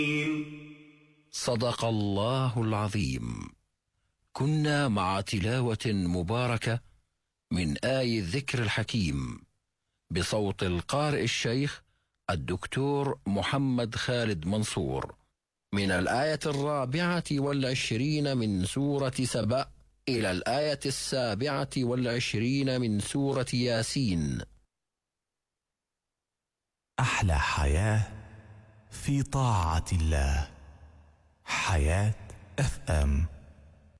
صدق الله العظيم. كنا مع تلاوة مباركة من آي الذكر الحكيم بصوت القارئ الشيخ الدكتور محمد خالد منصور من الآية 24 من سورة سبأ إلى الآية 27 من سورة ياسين. أحلى حياة في طاعة الله. حياة FM.